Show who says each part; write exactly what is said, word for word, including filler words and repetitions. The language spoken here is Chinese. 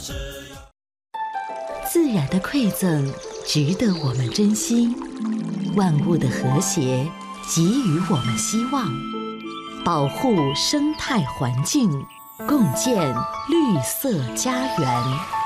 Speaker 1: 自然的馈赠值得我们珍惜，万物的和谐给予我们希望，保护生态环境，共建绿色家园。